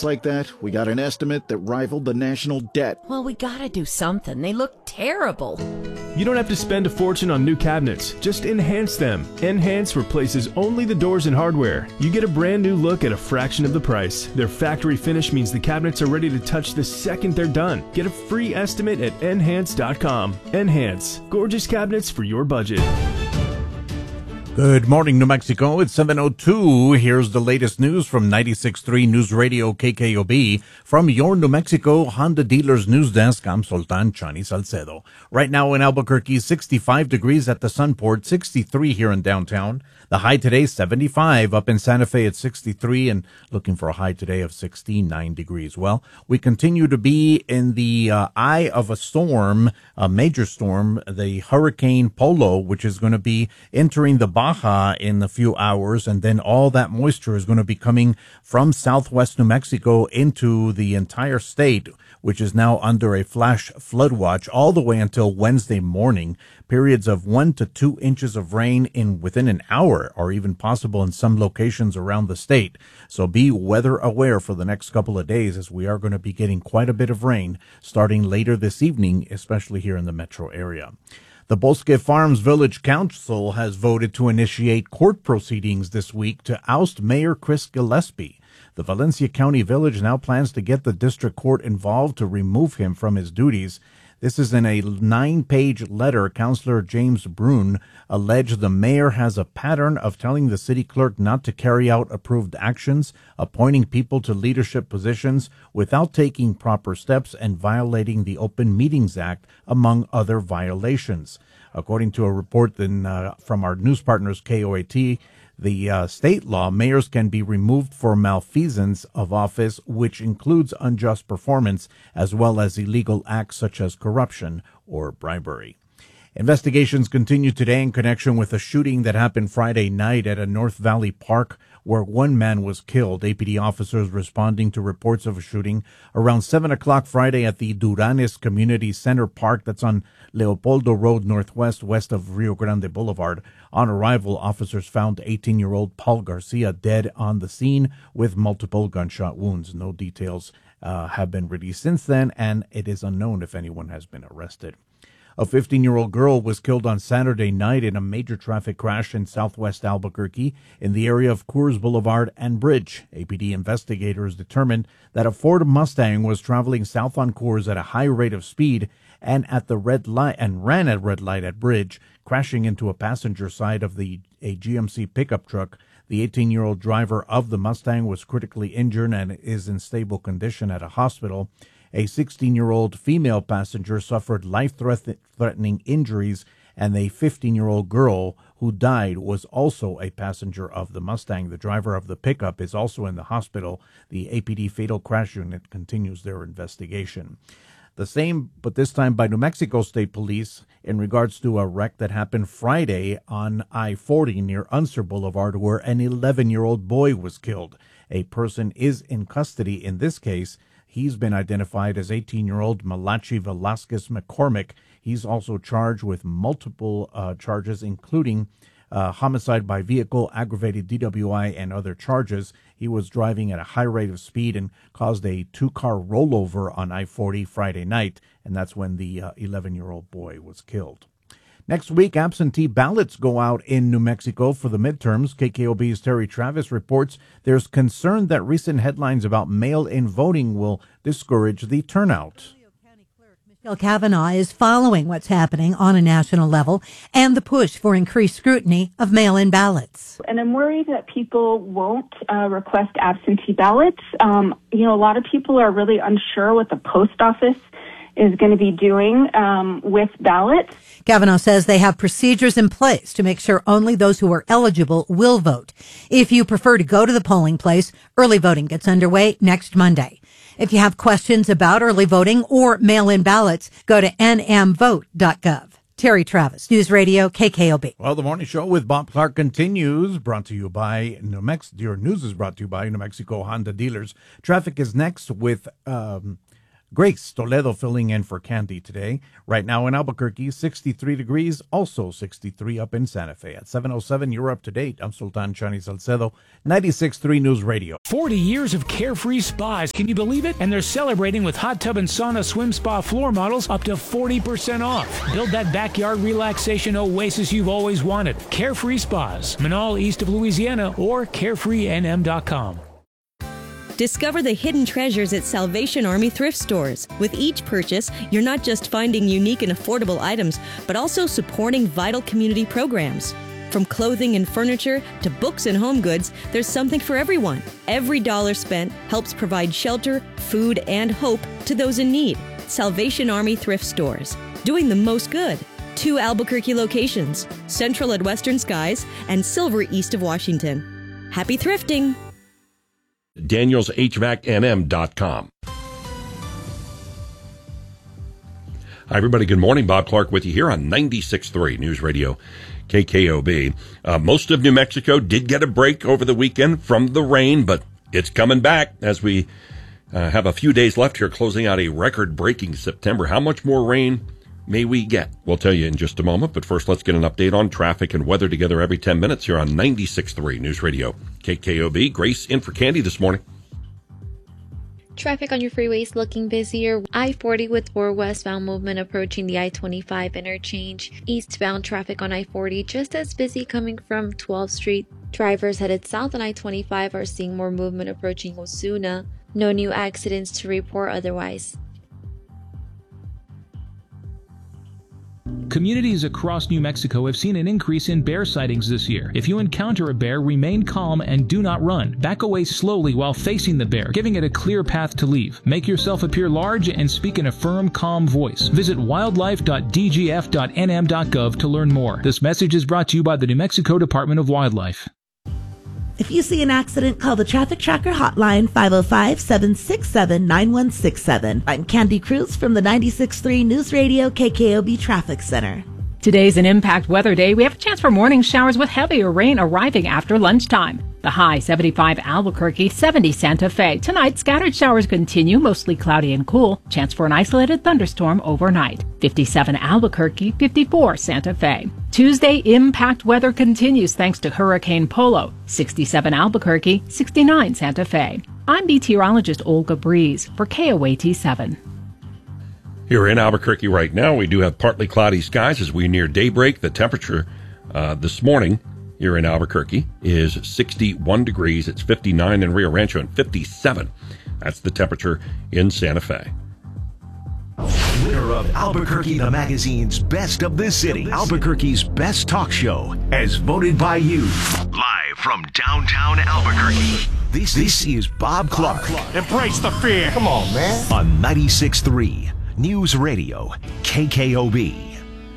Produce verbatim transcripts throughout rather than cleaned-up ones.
ballots like that, we got an estimate that rivaled the national debt. Well, we gotta do something. They look terrible. You don't have to spend a fortune on new cabinets. Just enhance them. Enhance replaces only the doors and hardware. You get a brand new look at a fraction of the price. Their factory finish means the cabinets are ready to touch the second they're done. Get a free estimate at enhance dot com. Enhance. Gorgeous cabinets for your budget. Good morning, New Mexico. It's seven oh two. Here's the latest news from ninety-six point three News Radio K K O B. From your New Mexico Honda Dealers News Desk, I'm Sultan Chani Salcedo. Right now in Albuquerque, sixty-five degrees at the Sunport, sixty-three here in downtown. The high today, seventy-five. Up in Santa Fe at sixty-three, and looking for a high today of sixty-nine degrees. Well, we continue to be in the uh, eye of a storm, a major storm, the Hurricane Polo, which is going to be entering the Baja in a few hours, and then all that moisture is going to be coming from southwest New Mexico into the entire state, which is now under a flash flood watch all the way until Wednesday morning. Periods of one to two inches of rain in within an hour are even possible in some locations around the state. So be weather aware for the next couple of days, as we are going to be getting quite a bit of rain starting later this evening, especially here in the metro area. The Bosque Farms Village Council has voted to initiate court proceedings this week to oust Mayor Chris Gillespie. The Valencia County Village now plans to get the district court involved to remove him from his duties. This is in a nine-page letter. Councilor James Brune alleged the mayor has a pattern of telling the city clerk not to carry out approved actions, appointing people to leadership positions without taking proper steps, and violating the Open Meetings Act, among other violations. According to a report then, uh, from our news partners K O A T, the uh, state law, mayors can be removed for malfeasance of office, which includes unjust performance, as well as illegal acts such as corruption or bribery. Investigations continue today in connection with a shooting that happened Friday night at a North Valley park where one man was killed. A P D officers responding to reports of a shooting around seven o'clock Friday at the Duranes Community Center Park that's on Leopoldo Road Northwest, west of Rio Grande Boulevard. On arrival, officers found eighteen-year-old Paul Garcia dead on the scene with multiple gunshot wounds. No details uh, have been released since then, and it is unknown if anyone has been arrested. A fifteen-year-old girl was killed on Saturday night in a major traffic crash in southwest Albuquerque in the area of Coors Boulevard and Bridge. A P D investigators determined that a Ford Mustang was traveling south on Coors at a high rate of speed and at the red light and ran at red light at Bridge, crashing into a passenger side of the a G M C pickup truck. The eighteen-year-old driver of the Mustang was critically injured and is in stable condition at a hospital. A sixteen-year-old female passenger suffered life-threatening injuries, and a fifteen-year-old girl who died was also a passenger of the Mustang. The driver of the pickup is also in the hospital. The A P D Fatal Crash Unit continues their investigation. The same, but this time by New Mexico State Police, in regards to a wreck that happened Friday on I forty near Unser Boulevard, where an eleven-year-old boy was killed. A person is in custody in this case. He's been identified as eighteen-year-old Malachi Velasquez McCormick. He's also charged with multiple uh, charges, including uh, homicide by vehicle, aggravated D W I, and other charges. He was driving at a high rate of speed and caused a two-car rollover on I forty Friday night, and that's when the uh, eleven-year-old boy was killed. Next week, absentee ballots go out in New Mexico for the midterms. K K O B's Terry Travis reports there's concern that recent headlines about mail-in voting will discourage the turnout. Michelle Kavanaugh is following what's happening on a national level and the push for increased scrutiny of mail-in ballots. And I'm worried that people won't uh, request absentee ballots. Um, you know, a lot of people are really unsure what the post office is going to be doing um, with ballots. Kavanaugh says they have procedures in place to make sure only those who are eligible will vote. If you prefer to go to the polling place, early voting gets underway next Monday. If you have questions about early voting or mail-in ballots, go to n m vote dot gov. Terry Travis, News Radio K K O B. Well, the morning show with Bob Clark continues, brought to you by New Mexico. Your news is brought to you by New Mexico Honda Dealers. Traffic is next with um, Grace Toledo filling in for Candy today. Right now in Albuquerque, sixty-three degrees, also sixty-three up in Santa Fe. At seven oh seven, you're up to date. I'm Sultan Chani Salcedo, ninety-six point three News Radio. forty years of carefree spas. Can you believe it? And they're celebrating with hot tub and sauna swim spa floor models up to forty percent off. Build that backyard relaxation oasis you've always wanted. Carefree Spas, Manal, east of Louisiana, or carefree n m dot com. Discover the hidden treasures at Salvation Army thrift stores. With each purchase, you're not just finding unique and affordable items, but also supporting vital community programs. From clothing and furniture to books and home goods, there's something for everyone. Every dollar spent helps provide shelter, food, and hope to those in need. Salvation Army thrift stores, doing the most good. Two Albuquerque locations, Central at Western Skies and Silver east of Washington. Happy thrifting! Daniels H V A C N M dot com. Hi, everybody. Good morning. Bob Clark with you here on ninety-six point three News Radio K K O B. Uh, most of New Mexico did get a break over the weekend from the rain, but it's coming back as we uh, have a few days left here, closing out a record-breaking September. How much more rain may we get? We'll tell you in just a moment, but first let's get an update on traffic and weather together every ten minutes here on ninety-six point three News Radio K K O B. Grace in for Candy this morning. Traffic on your freeways looking busier. I forty with more westbound movement approaching the I twenty-five interchange. Eastbound traffic on I forty just as busy coming from twelfth Street. Drivers headed south on I twenty-five are seeing more movement approaching Osuna. No new accidents to report otherwise. Communities across New Mexico have seen an increase in bear sightings this year. If you encounter a bear, remain calm and do not run. Back away slowly while facing the bear, giving it a clear path to leave. Make yourself appear large and speak in a firm, calm voice. Visit wildlife dot d g f dot n m dot gov to learn more. This message is brought to you by the New Mexico Department of Wildlife. If you see an accident, call the Traffic Tracker hotline five oh five, seven six seven, nine one six seven. I'm Candy Cruz from the ninety-six point three News Radio K K O B Traffic Center. Today's an impact weather day. We have a chance for morning showers with heavier rain arriving after lunchtime. The high seventy-five Albuquerque, seventy Santa Fe. Tonight, scattered showers continue, mostly cloudy and cool. Chance for an isolated thunderstorm overnight. fifty-seven Albuquerque, fifty-four Santa Fe. Tuesday, impact weather continues thanks to Hurricane Polo. sixty-seven Albuquerque, sixty-nine Santa Fe. I'm meteorologist Olga Breeze for K O A T seven. Here in Albuquerque right now, we do have partly cloudy skies as we near daybreak. The temperature uh, this morning here in Albuquerque is sixty-one degrees. It's fifty-nine in Rio Rancho and fifty-seven. That's the temperature in Santa Fe. Winner of Albuquerque the Magazine's Best of the City, Albuquerque's best talk show, as voted by you. Live from downtown Albuquerque, this, this is Bob Clark. Bob Clark. Embrace the fear. Come on, man. On ninety-six point three News Radio K K O B.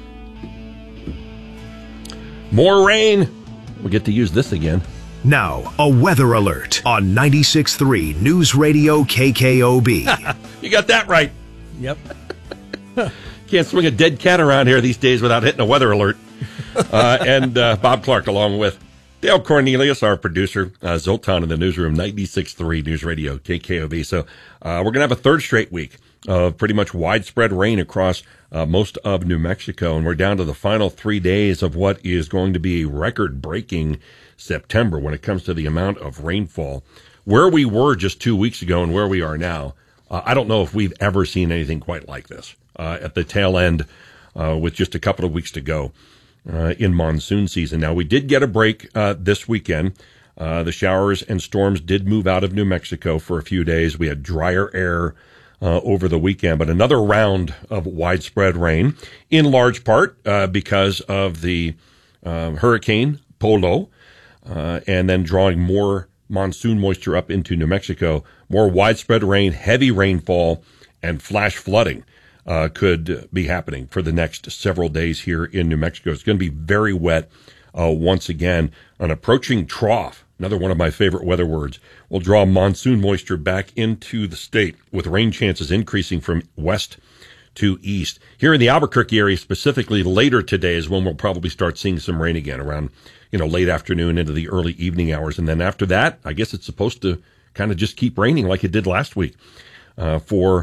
More rain. We get to use this again. Now, a weather alert on ninety-six point three News Radio K K O B. You got that right. Yep. Can't swing a dead cat around here these days without hitting a weather alert. Uh, and uh, Bob Clark, along with Dale Cornelius, our producer, uh, Zoltan in the newsroom, ninety-six point three News Radio K K O B. So uh, we're going to have a third straight week of pretty much widespread rain across uh, most of New Mexico. And we're down to the final three days of what is going to be a record-breaking September when it comes to the amount of rainfall. Where we were just two weeks ago and where we are now, uh, I don't know if we've ever seen anything quite like this uh, at the tail end uh, with just a couple of weeks to go uh, in monsoon season. Now, we did get a break uh, this weekend. Uh, the showers and storms did move out of New Mexico for a few days. We had drier air Uh, over the weekend, but another round of widespread rain, in large part uh, because of the uh, Hurricane Polo, uh, and then drawing more monsoon moisture up into New Mexico. More widespread rain, heavy rainfall, and flash flooding uh, could be happening for the next several days here in New Mexico. It's going to be very wet uh, once again. An approaching trough, another one of my favorite weather words, will draw monsoon moisture back into the state, with rain chances increasing from west to east. Here in the Albuquerque area specifically, later today is when we'll probably start seeing some rain again, around, you know, late afternoon into the early evening hours. And then after that, I guess it's supposed to kind of just keep raining like it did last week uh, for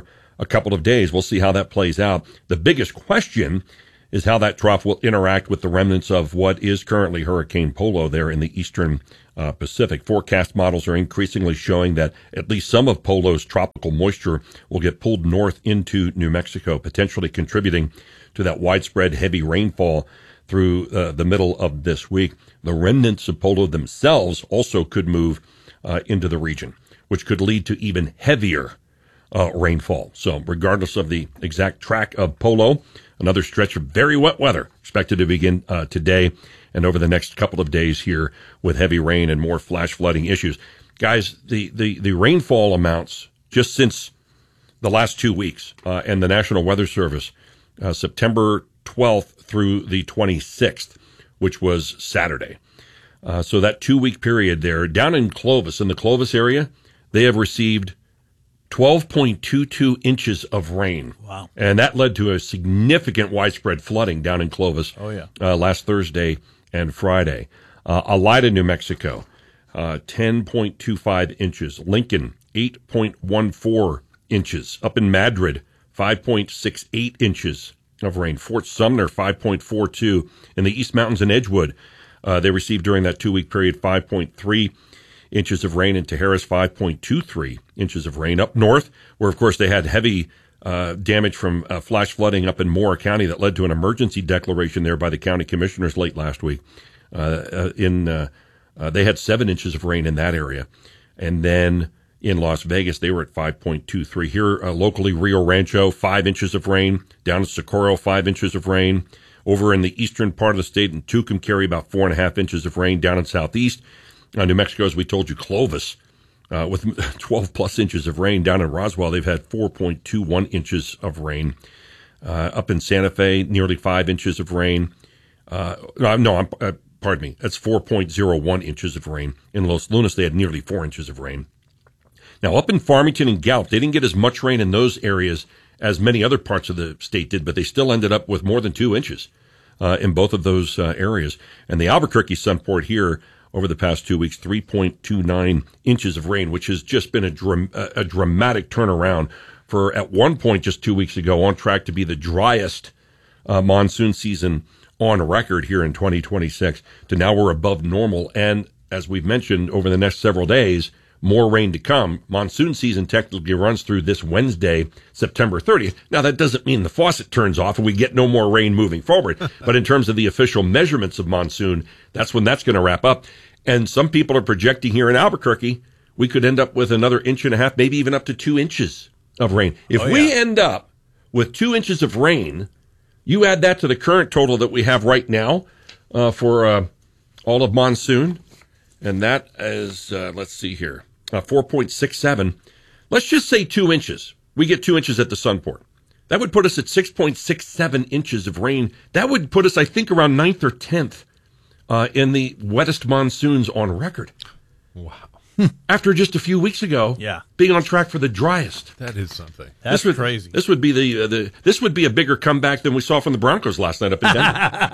a couple of days. We'll see how that plays out. The biggest question is how that trough will interact with the remnants of what is currently Hurricane Polo there in the eastern uh, Pacific. Forecast models are increasingly showing that at least some of Polo's tropical moisture will get pulled north into New Mexico, potentially contributing to that widespread heavy rainfall through uh, the middle of this week. The remnants of Polo themselves also could move uh, into the region, which could lead to even heavier uh, rainfall. So regardless of the exact track of Polo, another stretch of very wet weather expected to begin uh, today and over the next couple of days here with heavy rain and more flash flooding issues. Guys, the, the, the rainfall amounts just since the last two weeks uh, and the National Weather Service, uh, September twelfth through the twenty-sixth, which was Saturday. Uh, so that two-week period there, down in Clovis, in the Clovis area, they have received twelve point two two inches of rain. Wow. And that led to a significant widespread flooding down in Clovis Oh, yeah. uh, last Thursday and Friday. Uh, Alida, New Mexico, uh, ten point two five inches. Lincoln, eight point one four inches. Up in Madrid, five point six eight inches of rain. Fort Sumner, five point four two. In the East Mountains and Edgewood, uh, they received during that two-week period five point three inches of rain. In Tijeras, five point two three inches of rain. Up north, where, of course, they had heavy uh, damage from uh, flash flooding up in Moore County that led to an emergency declaration there by the county commissioners late last week. Uh, uh, in uh, uh, they had seven inches of rain in that area. And then in Las Vegas, they were at five point two three. Here, uh, locally, Rio Rancho, five inches of rain. Down in Socorro, five inches of rain. Over in the eastern part of the state, in Tucumcari, about four and a half inches of rain. Down in southeast, uh, New Mexico, as we told you, Clovis, uh, with twelve plus inches of rain. Down in Roswell, they've had four point two one inches of rain. Uh, up in Santa Fe, nearly five inches of rain. Uh, no, I'm, uh, pardon me, that's four point oh one inches of rain. In Los Lunas, they had nearly four inches of rain. Now, up in Farmington and Gallup, they didn't get as much rain in those areas as many other parts of the state did, but they still ended up with more than two inches uh, in both of those uh, areas. And the Albuquerque Sunport here, over the past two weeks, three point two nine inches of rain, which has just been a, dram- a dramatic turnaround for, at one point just two weeks ago, on track to be the driest uh, monsoon season on record here in twenty twenty-six, to now we're above normal. And as we've mentioned, over the next several days, more rain to come. Monsoon season technically runs through this Wednesday, September thirtieth. Now, that doesn't mean the faucet turns off and we get no more rain moving forward. But in terms of the official measurements of monsoon, that's when that's going to wrap up. And some people are projecting here in Albuquerque, we could end up with another inch and a half, maybe even up to two inches of rain. If Oh, yeah. we end up with two inches of rain, you add that to the current total that we have right now uh, for uh, all of monsoon, and that is, uh, let's see here, uh, four point six seven. Let's just say two inches. We get two inches at the Sunport. That would put us at six point six seven inches of rain. That would put us, I think, around ninth or tenth uh, in the wettest monsoons on record. Wow. After just a few weeks ago, Yeah. being on track for the driest. That is something. That's this would, crazy. This would be the, uh, the this would be a bigger comeback than we saw from the Broncos last night up in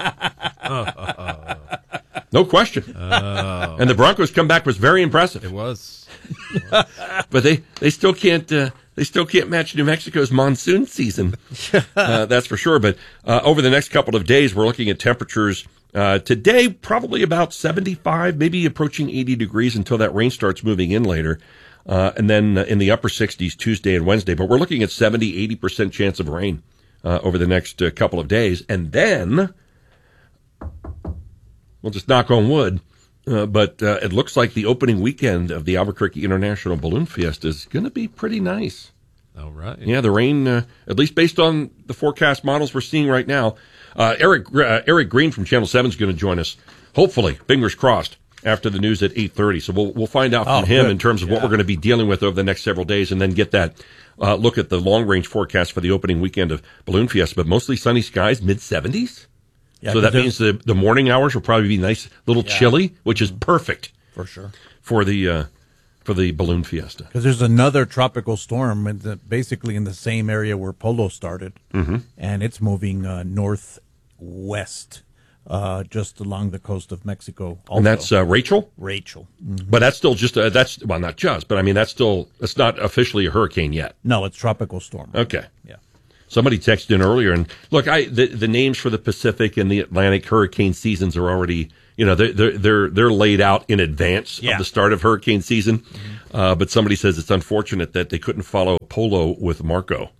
Denver. No question. Oh. And the Broncos' comeback was very impressive. It was. But they, they still can't uh, they still can't match New Mexico's monsoon season. Uh, that's for sure. But uh, over the next couple of days, we're looking at temperatures. Uh, today, probably about seventy-five, maybe approaching eighty degrees until that rain starts moving in later. Uh, and then uh, in the upper sixties Tuesday and Wednesday. But we're looking at seventy, eighty percent chance of rain uh, over the next uh, couple of days. And then we'll just knock on wood. Uh, but uh, it looks like the opening weekend of the Albuquerque International Balloon Fiesta is going to be pretty nice. All right. Yeah, the rain, uh, at least based on the forecast models we're seeing right now. Uh, Eric uh, Eric Green from Channel seven is going to join us, hopefully, fingers crossed, after the news at eight thirty. So we'll we'll find out from Oh, him good. in terms of what Yeah. we're going to be dealing with over the next several days, and then get that uh, look at the long-range forecast for the opening weekend of Balloon Fiesta. But mostly sunny skies, mid-seventies. Yeah, so that 'cause means the, the morning hours will probably be nice, little Yeah. chilly, which is perfect For sure. for the uh, for the Balloon Fiesta. Because there's another tropical storm in the, basically in the same area where Polo started, Mhm. and it's moving uh, northwest uh, just along the coast of Mexico. Also. And that's uh, Rachel? Rachel. Mm-hmm. But that's still just, a, that's, well, not just, but I mean, that's still, it's not officially a hurricane yet. No, it's tropical storm. Okay. Yeah. Somebody texted in earlier, and look, I the, the names for the Pacific and the Atlantic hurricane seasons are already, you know, they're they're they're, they're laid out in advance yeah. of the start of hurricane season. Mm-hmm. Uh, but somebody says it's unfortunate that they couldn't follow Polo with Marco.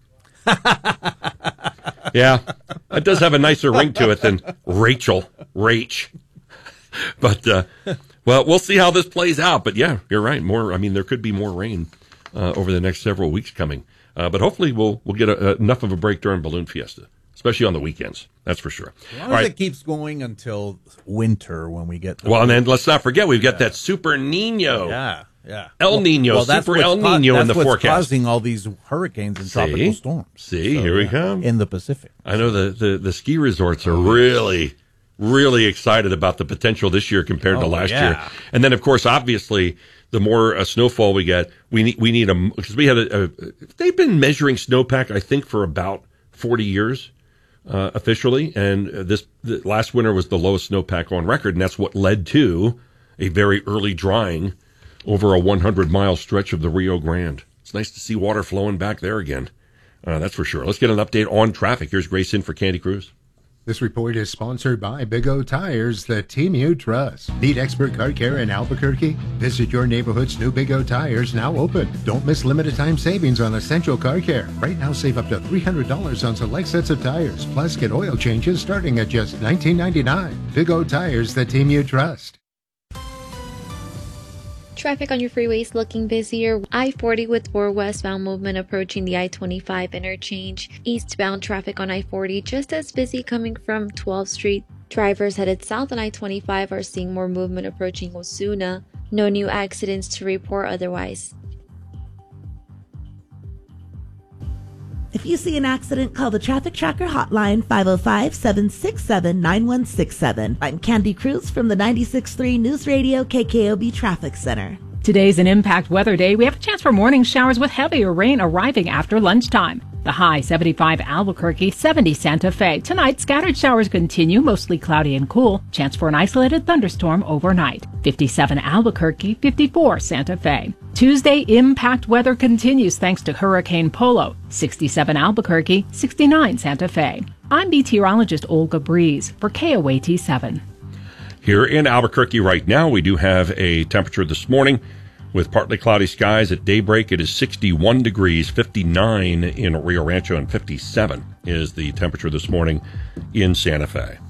Yeah, that does have a nicer ring to it than Rachel, Rach. But uh, well, we'll see how this plays out. But yeah, you're right. More, I mean, there could be more rain uh, over the next several weeks coming. Uh, but hopefully we'll we'll get a, enough of a break during Balloon Fiesta, especially on the weekends. That's for sure. As long All right. as it keeps going until winter when we get. The well, and then let's not forget we've got yeah. that Super Nino. Yeah, yeah. El Nino, well, that's Super El co- Nino that's in the what's forecast, causing all these hurricanes and See? tropical storms. See, So, here we yeah, come in the Pacific. I know the the, the ski resorts are really. Really excited about the potential this year compared oh, to last yeah. year, and then of course, obviously, the more uh, snowfall we get, we need we need a because we had a, a they've been measuring snowpack I think for about forty years uh, officially, and this the last winter was the lowest snowpack on record, and that's what led to a very early drying over a one hundred mile stretch of the Rio Grande. It's nice to see water flowing back there again. Uh, that's for sure. Let's get an update on traffic. Here's Grace in for Candy Cruz. This report is sponsored by Big O Tires, the team you trust. Need expert car care in Albuquerque? Visit your neighborhood's new Big O Tires, now open. Don't miss limited time savings on essential car care. Right now, save up to three hundred dollars on select sets of tires. Plus, get oil changes starting at just nineteen ninety-nine dollars. Big O Tires, the team you trust. Traffic on your freeways looking busier. I forty with more westbound movement approaching the I twenty-five interchange. Eastbound traffic on I forty just as busy coming from twelfth Street. Drivers headed south on I twenty-five are seeing more movement approaching Osuna. No new accidents to report otherwise. If you see an accident, call the Traffic Tracker hotline five oh five, seven six seven, nine one six seven. I'm Candy Cruz from the ninety-six point three News Radio K K O B Traffic Center. Today's an impact weather day. We have a chance for morning showers with heavier rain arriving after lunchtime. The high seventy-five Albuquerque, seventy Santa Fe. Tonight, scattered showers continue, mostly cloudy and cool. Chance for an isolated thunderstorm overnight. fifty-seven Albuquerque, fifty-four Santa Fe. Tuesday, impact weather continues thanks to Hurricane Polo. sixty-seven Albuquerque, sixty-nine Santa Fe. I'm meteorologist Olga Breeze for K O A T seven. Here in Albuquerque right now, we do have a temperature this morning with partly cloudy skies at daybreak. It is sixty-one degrees, fifty-nine in Rio Rancho, and fifty-seven is the temperature this morning in Santa Fe.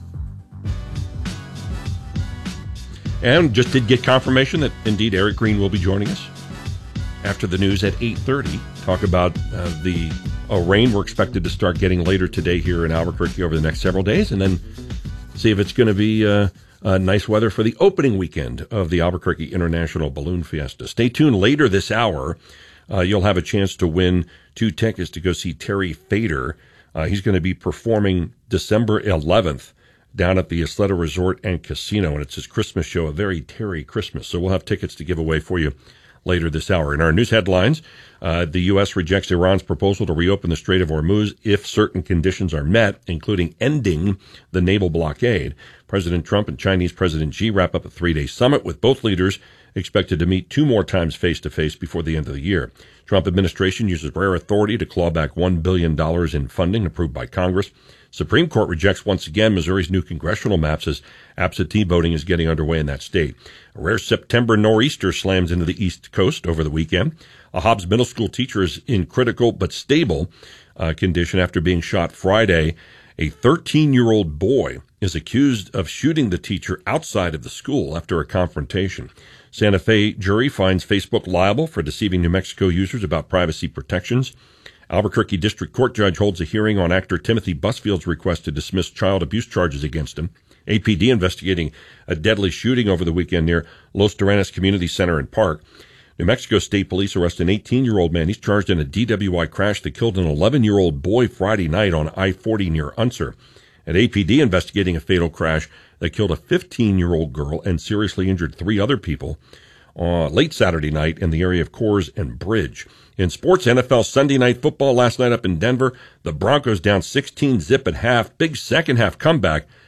And just did get confirmation that indeed Eric Green will be joining us after the news at eight thirty. Talk about uh, the uh, rain we're expected to start getting later today here in Albuquerque over the next several days, and then see if it's going to be uh, uh, nice weather for the opening weekend of the Albuquerque International Balloon Fiesta. Stay tuned later this hour. Uh, you'll have a chance to win two tickets to go see Terry Fader. Uh, he's going to be performing December eleventh down at the Isleta Resort and Casino, and it's his Christmas show, a very Terry Christmas. So we'll have tickets to give away for you later this hour. In our news headlines, uh, the U S rejects Iran's proposal to reopen the Strait of Hormuz if certain conditions are met, including ending the naval blockade. President Trump and Chinese President Xi wrap up a three-day summit with both leaders expected to meet two more times face-to-face before the end of the year. Trump administration uses rare authority to claw back one billion dollars in funding approved by Congress. Supreme Court rejects once again Missouri's new congressional maps as absentee voting is getting underway in that state. A rare September nor'easter slams into the East Coast over the weekend. A Hobbs Middle School teacher is in critical but stable uh, condition after being shot Friday. A thirteen-year-old boy is accused of shooting the teacher outside of the school after a confrontation. Santa Fe jury finds Facebook liable for deceiving New Mexico users about privacy protections. Albuquerque District Court judge holds a hearing on actor Timothy Busfield's request to dismiss child abuse charges against him. A P D investigating a deadly shooting over the weekend near Los Doranes Community Center and Park. New Mexico State Police arrest an eighteen-year-old man. He's charged in a D W I crash that killed an eleven-year-old boy Friday night on I forty near Unser. And A P D investigating a fatal crash that killed a fifteen-year-old girl and seriously injured three other people uh, late Saturday night in the area of Coors and Bridge. In sports, N F L Sunday Night Football last night up in Denver. The Broncos down sixteen zip at half. Big second half comeback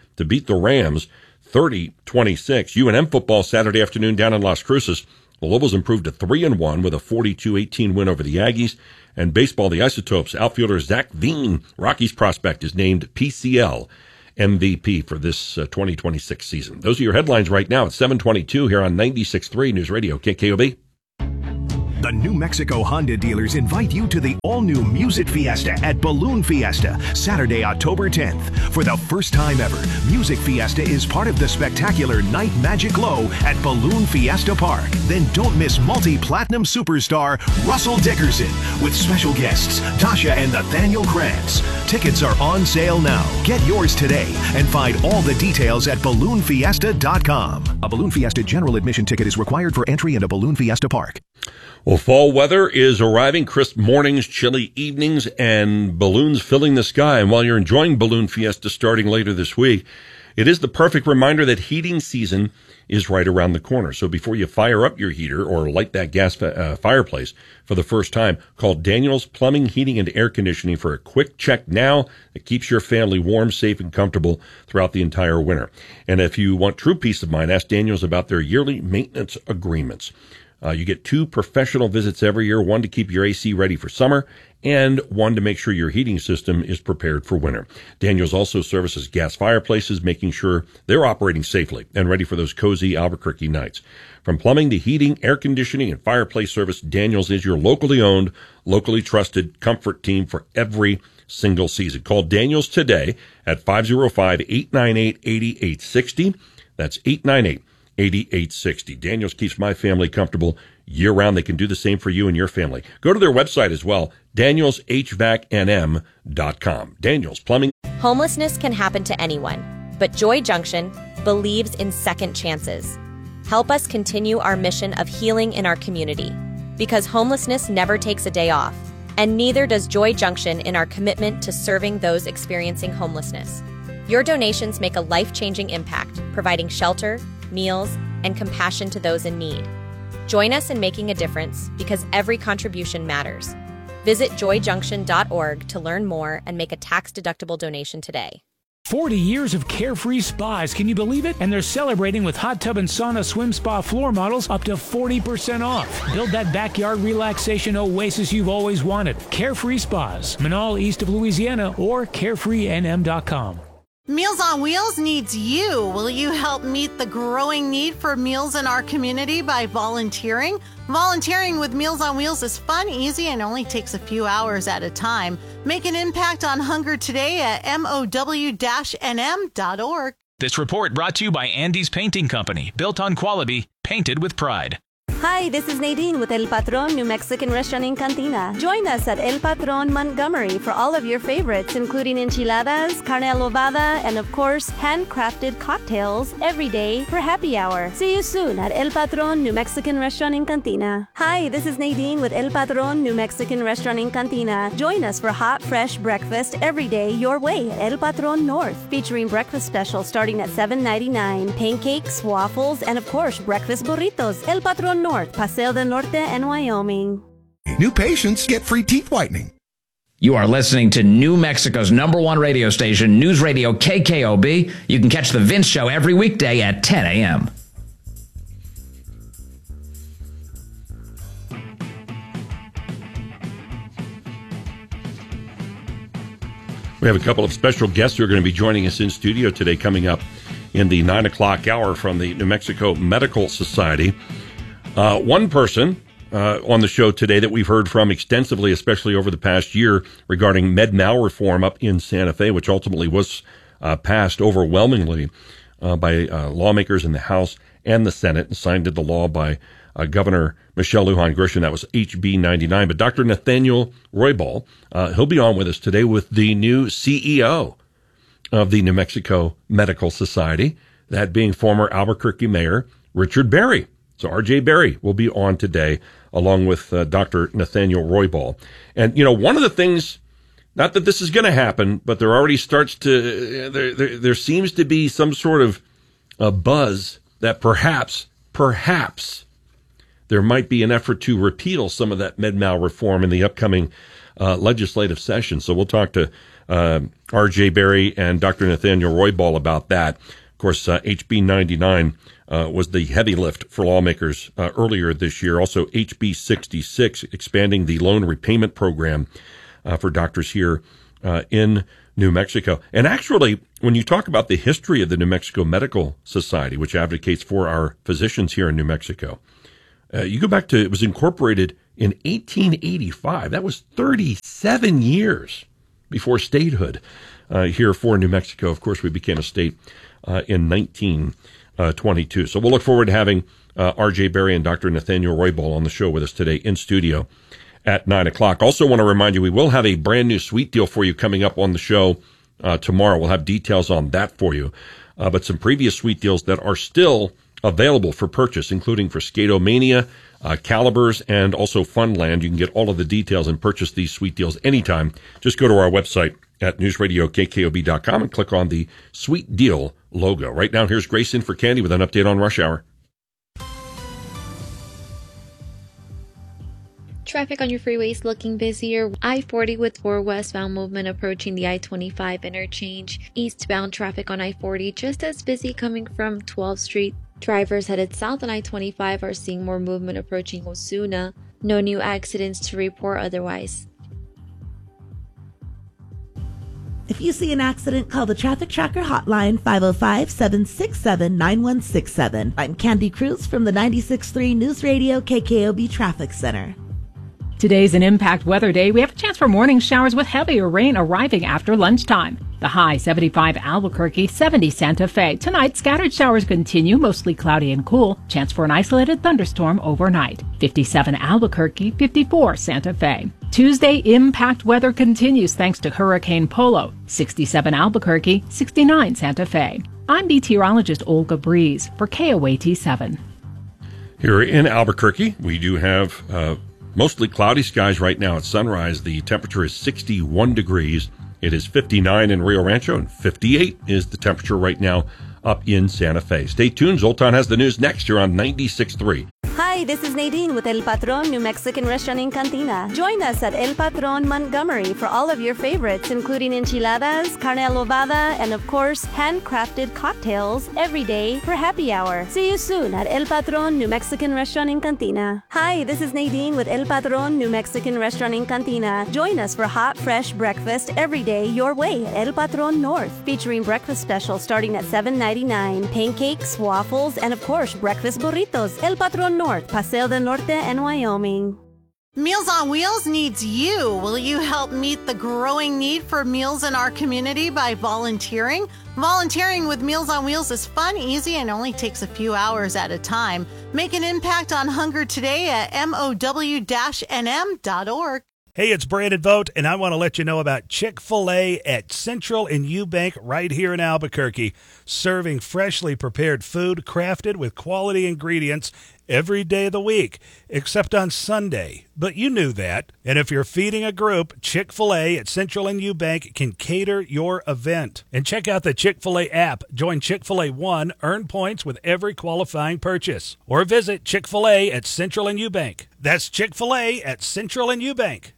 to beat the Rams thirty twenty-six. U N M football Saturday afternoon down in Las Cruces. The Lobos improved to three and one with a forty-two eighteen win over the Aggies. And baseball, the Isotopes outfielder Zach Veen, Rockies prospect, is named P C L M V P for this uh, twenty twenty-six season. Those are your headlines right now at seven twenty-two here on ninety-six point three News Radio K K O B. The New Mexico Honda dealers invite you to the all-new Music Fiesta at Balloon Fiesta, Saturday, October tenth. For the first time ever, Music Fiesta is part of the spectacular Night Magic Glow at Balloon Fiesta Park. Then don't miss multi-platinum superstar Russell Dickerson with special guests Tasha and Nathaniel Krantz. Tickets are on sale now. Get yours today and find all the details at balloon fiesta dot com. A Balloon Fiesta general admission ticket is required for entry into Balloon Fiesta Park. Well, fall weather is arriving, crisp mornings, chilly evenings, and balloons filling the sky. And while you're enjoying Balloon Fiesta starting later this week, it is the perfect reminder that heating season is right around the corner. So before you fire up your heater or light that gas uh, fireplace for the first time, call Daniels Plumbing, Heating, and Air Conditioning for a quick check now that keeps your family warm, safe, and comfortable throughout the entire winter. And if you want true peace of mind, ask Daniels about their yearly maintenance agreements. Uh, you get two professional visits every year, one to keep your A C ready for summer and one to make sure your heating system is prepared for winter. Daniels also services gas fireplaces, making sure they're operating safely and ready for those cozy Albuquerque nights. From plumbing to heating, air conditioning, and fireplace service, Daniels is your locally owned, locally trusted comfort team for every single season. Call Daniels today at five oh five, eight nine eight, eight eight six oh. That's eight nine eight, eight eight six oh. Daniels keeps my family comfortable year-round. They can do the same for you and your family. Go to their website as well, daniels h v a c n m dot com. Daniels Plumbing. Homelessness can happen to anyone, but Joy Junction believes in second chances. Help us continue our mission of healing in our community, because homelessness never takes a day off, and neither does Joy Junction in our commitment to serving those experiencing homelessness. Your donations make a life-changing impact, providing shelter, meals, and compassion to those in need. Join us in making a difference, because every contribution matters. Visit joy junction dot org to learn more and make a tax-deductible donation today. forty years of carefree spas, can you believe it? And they're celebrating with hot tub and sauna swim spa floor models up to forty percent off. Build that backyard relaxation oasis you've always wanted. Carefree Spas, Manal east of Louisiana, or carefree n m dot com. Meals on Wheels needs you. Will you help meet the growing need for meals in our community by volunteering? Volunteering with Meals on Wheels is fun, easy, and only takes a few hours at a time. Make an impact on hunger today at M O W N M dot org. This report brought to you by Andy's Painting Company, built on quality, painted with pride. Hi, this is Nadine with El Patron New Mexican Restaurant in Cantina. Join us at El Patron Montgomery for all of your favorites, including enchiladas, carne adobada, and of course, handcrafted cocktails every day for happy hour. See you soon at El Patron New Mexican Restaurant in Cantina. Hi, this is Nadine with El Patron New Mexican Restaurant in Cantina. Join us for hot, fresh breakfast every day your way at El Patron North, featuring breakfast specials starting at seven ninety-nine, pancakes, waffles, and of course, breakfast burritos. El Patron North. North, Paseo del Norte, and Wyoming. New patients get free teeth whitening. You are listening to New Mexico's number one radio station, News Radio K K O B. You can catch The Vince Show every weekday at ten a.m. We have a couple of special guests who are going to be joining us in studio today, coming up in the nine o'clock hour from the New Mexico Medical Society. Uh, one person uh, on the show today that we've heard from extensively, especially over the past year, regarding med-mal reform up in Santa Fe, which ultimately was uh, passed overwhelmingly uh, by uh, lawmakers in the House and the Senate, and signed into law by uh, Governor Michelle Lujan Grisham. That was H B ninety-nine. But Doctor Nathaniel Roybal, uh, he'll be on with us today with the new C E O of the New Mexico Medical Society, that being former Albuquerque Mayor Richard Berry. So R J Berry will be on today, along with uh, Doctor Nathaniel Roybal. And, you know, one of the things, not that this is going to happen, but there already starts to, uh, there, there there seems to be some sort of a buzz that perhaps, perhaps, there might be an effort to repeal some of that med-mal reform in the upcoming uh, legislative session. So we'll talk to uh, R J Berry and Doctor Nathaniel Roybal about that. Of course, uh, H B ninety-nine uh, was the heavy lift for lawmakers uh, earlier this year. Also, H B sixty-six, expanding the loan repayment program uh, for doctors here uh, in New Mexico. And actually, when you talk about the history of the New Mexico Medical Society, which advocates for our physicians here in New Mexico, uh, you go back to, it was incorporated in eighteen eighty-five. That was thirty-seven years before statehood uh, here for New Mexico. Of course, we became a state uh, in nineteen twenty-two. So we'll look forward to having uh, R J Berry and Doctor Nathaniel Roybal on the show with us today in studio at nine o'clock. Also want to remind you, we will have a brand new sweet deal for you coming up on the show uh, tomorrow. We'll have details on that for you. Uh, but some previous sweet deals that are still available for purchase, including for Skatomania, uh, Calibers, and also Funland. You can get all of the details and purchase these sweet deals anytime. Just go to our website at news radio k k o b dot com and click on the Sweet Deal logo. Right now, here's Grace in for Candy with an update on rush hour. Traffic on your freeways looking busier. I forty with four westbound movement approaching the I twenty-five interchange. Eastbound traffic on I forty just as busy coming from twelfth Street. Drivers headed south on I twenty-five are seeing more movement approaching Osuna. No new accidents to report otherwise. If you see an accident, call the Traffic Tracker hotline five oh five, seven six seven, nine one six seven. I'm Candy Cruz from the ninety-six point three News Radio K K O B Traffic Center. Today's an impact weather day. We have a chance for morning showers with heavier rain arriving after lunchtime. The high seventy-five Albuquerque, seventy Santa Fe. Tonight, scattered showers continue, mostly cloudy and cool. Chance for an isolated thunderstorm overnight. fifty-seven Albuquerque, fifty-four Santa Fe. Tuesday, impact weather continues thanks to Hurricane Polo. sixty-seven Albuquerque, sixty-nine Santa Fe. I'm meteorologist Olga Breeze for K O A T seven. Here in Albuquerque, we do have uh, mostly cloudy skies right now at sunrise. The temperature is sixty-one degrees. It is fifty-nine in Rio Rancho, and fifty-eight is the temperature right now up in Santa Fe. Stay tuned. Zoltan has the news next here on ninety-six point three. Hi, this is Nadine with El Patron New Mexican Restaurant in Cantina. Join us at El Patron Montgomery for all of your favorites, including enchiladas, carne adobada, and of course, handcrafted cocktails every day for happy hour. See you soon at El Patron New Mexican Restaurant in Cantina. Hi, this is Nadine with El Patron New Mexican Restaurant in Cantina. Join us for hot, fresh breakfast every day your way at El Patron North, featuring breakfast specials starting at seven ninety-nine, pancakes, waffles, and of course, breakfast burritos. El Patron North, Paseo del Norte, and Wyoming. Meals on Wheels needs you. Will you help meet the growing need for meals in our community by volunteering? Volunteering with Meals on Wheels is fun, easy, and only takes a few hours at a time. Make an impact on hunger today at M O W N M dot org. Hey, it's Brandon Vogt, and I want to let you know about Chick-fil-A at Central and Eubank right here in Albuquerque, serving freshly prepared food crafted with quality ingredients every day of the week, except on Sunday. But you knew that. And if you're feeding a group, Chick-fil-A at Central and Eubank can cater your event. And check out the Chick-fil-A app. Join Chick-fil-A One, earn points with every qualifying purchase. Or visit Chick-fil-A at Central and Eubank. That's Chick-fil-A at Central and Eubank.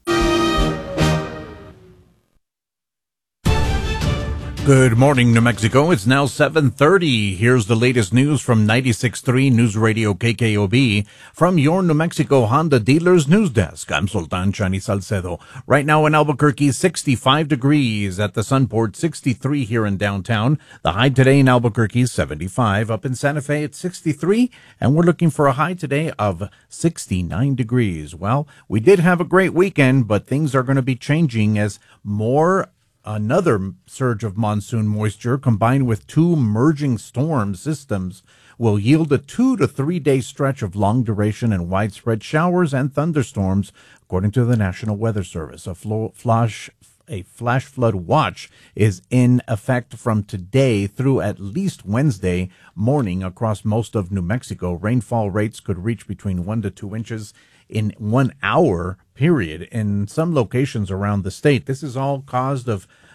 Good morning, New Mexico. It's now seven thirty. Here's the latest news from ninety-six point three News Radio K K O B. From your New Mexico Honda dealer's news desk, I'm Sultan Chani Salcedo. Right now in Albuquerque, sixty-five degrees. At the Sunport, sixty-three here in downtown. The high today in Albuquerque, seventy-five. Up in Santa Fe, it's sixty-three. And we're looking for a high today of sixty-nine degrees. Well, we did have a great weekend, but things are going to be changing as more Another surge of monsoon moisture combined with two merging storm systems will yield a two to three day stretch of long duration and widespread showers and thunderstorms, according to the National Weather Service. A flo- flash A flash flood watch is in effect from today through at least Wednesday morning across most of New Mexico. Rainfall rates could reach between one to two inches in one hour period in some locations around the state. This is all caused of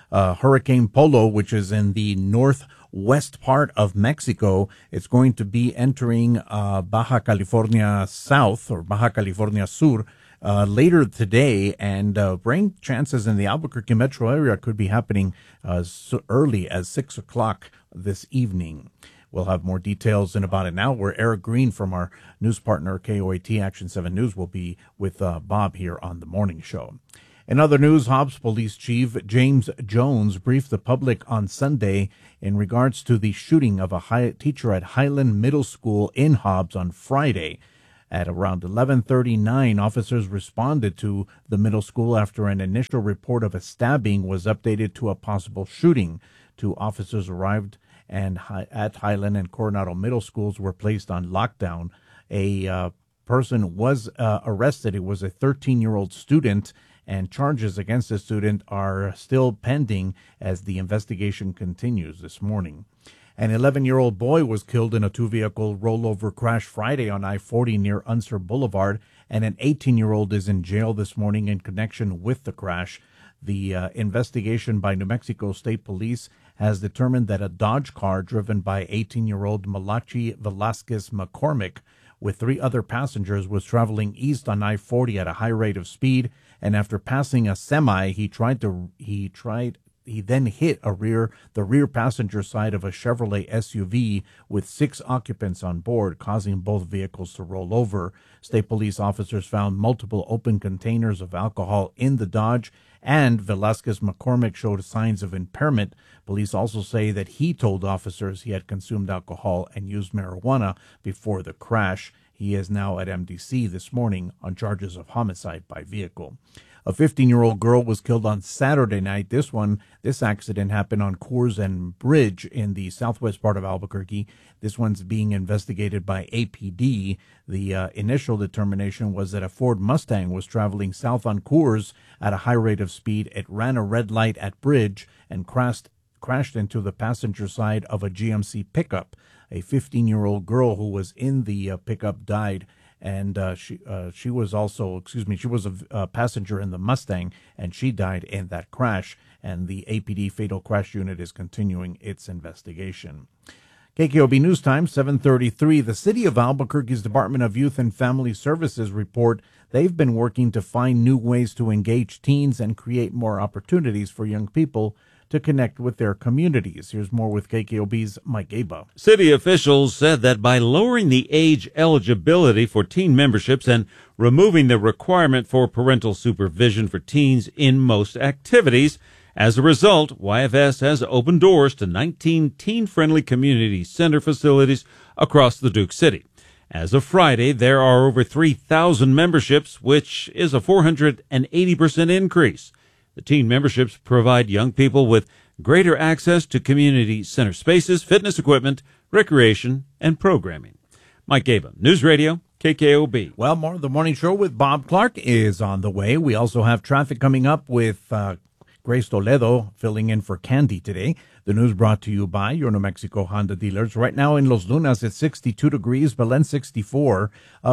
uh, Hurricane Polo, which is in the northwest part of Mexico. It's going to be entering uh, Baja California South or Baja California Sur uh, later today, and uh, rain chances in the Albuquerque metro area could be happening uh, so early as six o'clock this evening. We'll have more details in about an hour. Eric Green from our news partner, K O A T Action seven News, will be with uh, Bob here on the morning show. In other news, Hobbs Police Chief James Jones briefed the public on Sunday in regards to the shooting of a high teacher at Highland Middle School in Hobbs on Friday. At around eleven thirty-nine, officers responded to the middle school after an initial report of a stabbing was updated to a possible shooting. Two officers arrived and at Highland and Coronado Middle Schools were placed on lockdown. A uh, person was uh, arrested. It was a thirteen-year-old student, and charges against the student are still pending as the investigation continues this morning. An eleven-year-old boy was killed in a two-vehicle rollover crash Friday on I forty near Unser Boulevard, and an eighteen-year-old is in jail this morning in connection with the crash. The uh, investigation by New Mexico State Police has determined that a Dodge car driven by eighteen-year-old Malachi Velasquez McCormick with three other passengers was traveling east on I forty at a high rate of speed, and after passing a semi, he tried to he tried he then hit a rear the rear passenger side of a Chevrolet S U V with six occupants on board, causing both vehicles to roll over. State police officers found multiple open containers of alcohol in the Dodge, and Velasquez McCormick showed signs of impairment. Police also say that he told officers he had consumed alcohol and used marijuana before the crash. He is now at M D C this morning on charges of homicide by vehicle. A fifteen-year-old girl was killed on Saturday night. This one, this accident happened on Coors and Bridge in the southwest part of Albuquerque. This one's being investigated by A P D. The uh, initial determination was that a Ford Mustang was traveling south on Coors at a high rate of speed. It ran a red light at Bridge and crashed crashed into the passenger side of a G M C pickup. A fifteen-year-old girl who was in the uh, pickup died. And uh, she uh, she was also, excuse me, she was a, a passenger in the Mustang, and she died in that crash. And the A P D Fatal Crash Unit is continuing its investigation. K K O B News Time, seven thirty-three. The City of Albuquerque's Department of Youth and Family Services report they've been working to find new ways to engage teens and create more opportunities for young people to connect with their communities. Here's more with K K O B's Mike Aba. City officials said that by lowering the age eligibility for teen memberships and removing the requirement for parental supervision for teens in most activities, as a result, Y F S has opened doors to nineteen teen-friendly community center facilities across the Duke City. As of Friday, there are over three thousand memberships, which is a four hundred eighty percent increase. The teen memberships provide young people with greater access to community center spaces, fitness equipment, recreation, and programming. Mike Aba, News Radio, K K O B. Well, more of the morning show with Bob Clark is on the way. We also have traffic coming up with uh, Grace Toledo filling in for Candy today. The news brought to you by your New Mexico Honda dealers. Right now in Los Lunas, it's sixty-two degrees, Belen sixty-four,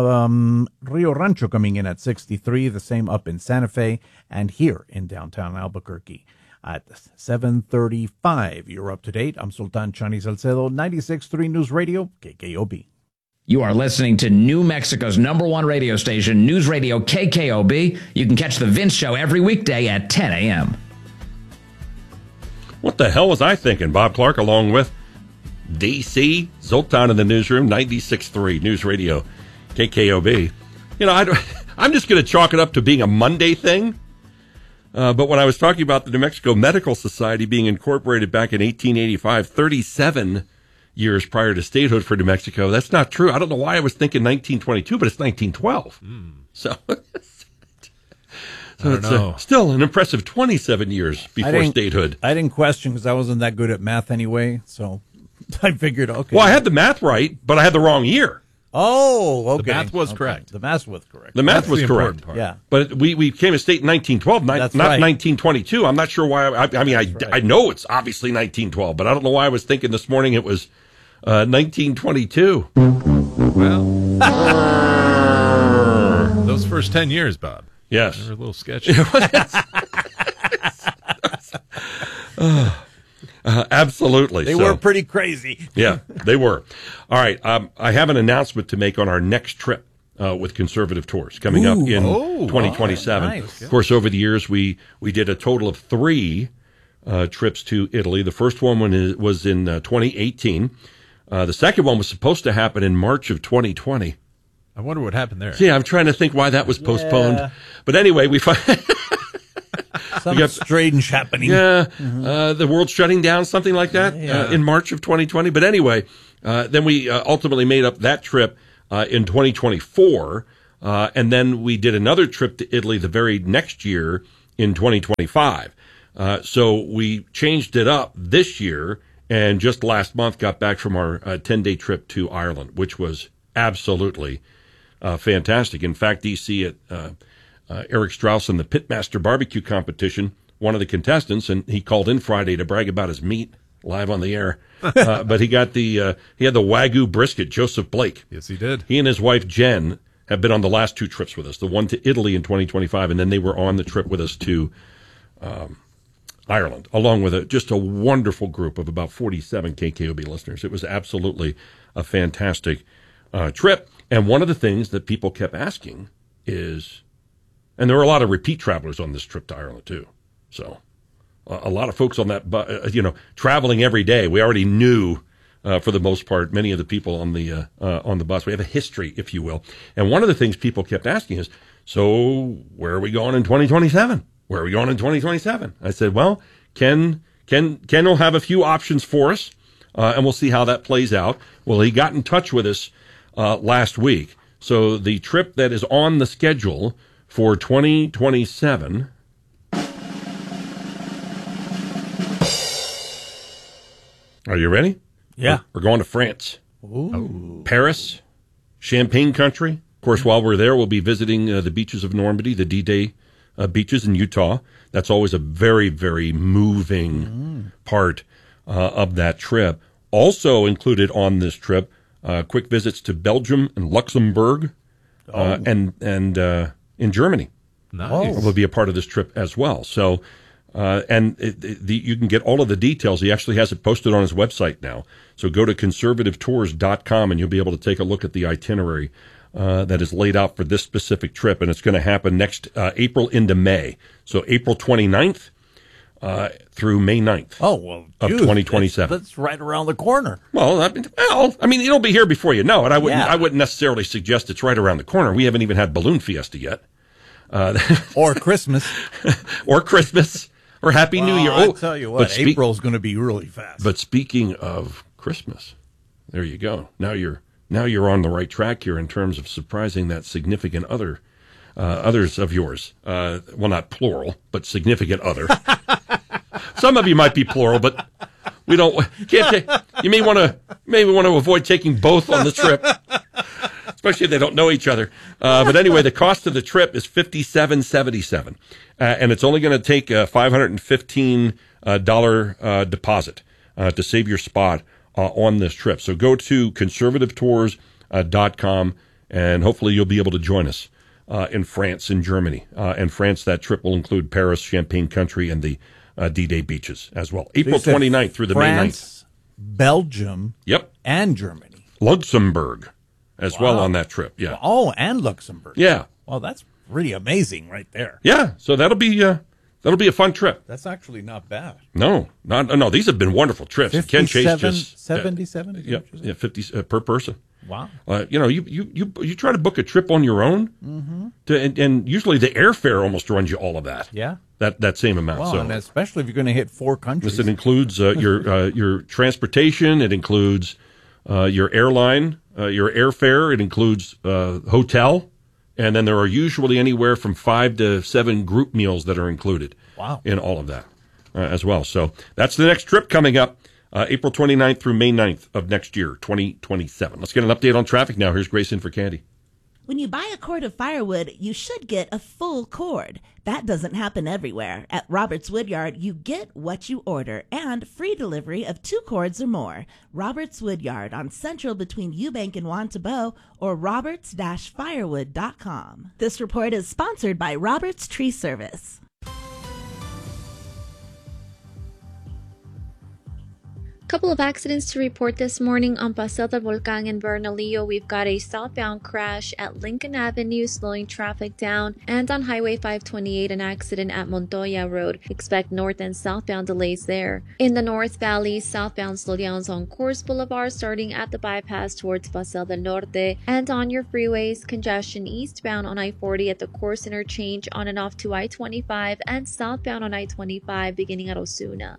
um, Rio Rancho coming in at sixty-three, the same up in Santa Fe, and here in downtown Albuquerque at seven thirty-five. You're up to date. I'm Sultan Chani Salcedo, ninety-six point three News Radio, K K O B. You are listening to New Mexico's number one radio station, News Radio K K O B. You can catch the Vince Show every weekday at ten a.m. What the hell was I thinking? Bob Clark along with D C, Zoltan in the newsroom, ninety-six point three News Radio, K K O B. You know, I, I'm just going to chalk it up to being a Monday thing. Uh, but when I was talking about the New Mexico Medical Society being incorporated back in eighteen eighty-five, thirty-seven years prior to statehood for New Mexico, that's not true. I don't know why I was thinking nineteen twenty-two, but it's nineteen twelve. Mm. So... So it's uh, still an impressive twenty-seven years before I statehood. I didn't question because I wasn't that good at math anyway, so I figured, okay. Well, I had the math right, but I had the wrong year. Oh, okay. The math was okay. correct. The math was correct. The math That's was the correct. Part. Yeah. But we, we came to state in nineteen twelve, ni- not right. nineteen twenty-two. I'm not sure why. I, I mean, I, right. I know it's obviously nineteen twelve, but I don't know why I was thinking this morning it was uh, nineteen twenty-two. Well, those first ten years, Bob. Yes. They were a little sketchy. uh, uh, absolutely. They so, were pretty crazy. Yeah, they were. All right. Um, I have an announcement to make on our next trip uh, with Conservative Tours coming Ooh, up in oh, twenty twenty-seven. oh, nice. Of course, over the years, we, we did a total of three uh, trips to Italy. The first one was in uh, twenty eighteen. Uh, the second one was supposed to happen in March of twenty twenty. I wonder what happened there. Yeah, I'm trying to think why that was postponed. Yeah. But anyway, we find Something we got, strange happening. Yeah, Mhm. uh, the world's shutting down, something like that, Yeah. uh, in March of twenty twenty. But anyway, uh, then we uh, ultimately made up that trip uh, in twenty twenty-four, uh, and then we did another trip to Italy the very next year in twenty twenty-five. Uh, so we changed it up this year, and just last month got back from our uh, ten-day trip to Ireland, which was absolutely uh, fantastic. In fact, D C at uh, uh, Eric Strauss in the Pitmaster Barbecue Competition, one of the contestants, and he called in Friday to brag about his meat live on the air. Uh, but he got the uh, he had the Wagyu brisket, Joseph Blake. Yes, he did. He and his wife Jen have been on the last two trips with us. The one to Italy in twenty twenty-five, and then they were on the trip with us to um, Ireland, along with a, just a wonderful group of about forty-seven K K O B listeners. It was absolutely a fantastic uh, trip. And one of the things that people kept asking is, and there were a lot of repeat travelers on this trip to Ireland too. So uh, a lot of folks on that, bu- uh, you know, traveling every day. We already knew, uh, for the most part, many of the people on the uh, uh, on the bus. We have a history, if you will. And one of the things people kept asking is, so where are we going in twenty twenty-seven? Where are we going in twenty twenty-seven? I said, well, Ken, Ken, Ken will have a few options for us, uh, and we'll see how that plays out. Well, he got in touch with us uh, last week. So the trip that is on the schedule for twenty twenty-seven. Are you ready? Yeah. We're, we're going to France. Ooh. Paris, Champagne country. Of course, while we're there, we'll be visiting uh, the beaches of Normandy, the D-Day uh, beaches in Utah. That's always a very, very moving mm. part uh, of that trip. Also included on this trip, uh, quick visits to Belgium and Luxembourg uh, Oh. and and uh, in Germany. Nice. Will be a part of this trip as well. So, uh, and it, it, the, you can get all of the details. He actually has it posted on his website now. So go to conservative tours dot com and you'll be able to take a look at the itinerary uh, that is laid out for this specific trip. And it's going to happen next uh, April into May. So April twenty-ninth uh, through May ninth. Oh, well, of geez, twenty twenty-seven. That's, that's right around the corner. Well, I mean, well, I mean, it'll be here before you know it. I wouldn't, Yeah. I wouldn't necessarily suggest it's right around the corner. We haven't even had Balloon Fiesta yet. Uh, or Christmas. or Christmas. Or Happy well, New Year. I'll Oh, tell you but what, speak- April's going to be really fast. But speaking of Christmas, there you go. Now you're now you're on the right track here in terms of surprising that significant other, uh, others of yours. Uh, well, not plural, but significant other. Some of you might be plural, but we don't. Can't ta- you may want to maybe want to avoid taking both on the trip, especially if they don't know each other. Uh, but anyway, the cost of the trip is fifty-seven seventy-seven, uh, and it's only going to take a five hundred fifteen dollars uh, uh, deposit uh, to save your spot uh, on this trip. So go to conservative tours dot com, and hopefully you'll be able to join us uh, in France and Germany. Uh, and France, that trip will include Paris, Champagne country, and the uh, D-Day beaches as well. April said twenty-ninth through the May ninth. France, Belgium, Yep. and Germany. Luxembourg as well Wow. on that trip. Yeah. Oh, and Luxembourg. Yeah. Well, that's really amazing right there. Yeah. So that'll be uh, that'll be a fun trip. That's actually not bad. No, not no. These have been wonderful trips. Ken Chase fifty-seven, just seventy-seven? Uh, yeah, yeah, fifty uh, per person. Wow. Uh, you know, you, you you you try to book a trip on your own, Mhm. to, and, and usually the airfare almost runs you all of that. Yeah. That that same amount. Well, so and especially if you're going to hit four countries. this it includes uh, your uh, your transportation. It includes uh, your airline, uh, your airfare. It includes uh, hotel, and then there are usually anywhere from five to seven group meals that are included. Wow. In all of that uh, as well. So that's the next trip coming up, uh, April twenty-ninth through May ninth of next year, twenty twenty-seven. Let's get an update on traffic now. Here's Grace in for Candy. When you buy a cord of firewood, you should get a full cord. That doesn't happen everywhere. At Roberts Woodyard, you get what you order and free delivery of two cords or more. Roberts Woodyard on Central between Eubank and Wantabo or roberts dash firewood dot com. This report is sponsored by Roberts Tree Service. Couple of accidents to report this morning on Paseo del Volcán in Bernalillo. We've got a southbound crash at Lincoln Avenue, slowing traffic down, and on Highway five twenty-eight, an accident at Montoya Road. Expect north and southbound delays there. In the North Valley, southbound slowdowns on Coors Boulevard starting at the bypass towards Paseo del Norte, and on your freeways, congestion eastbound on I forty at the Coors interchange on and off to I twenty-five, and southbound on I twenty-five beginning at Osuna.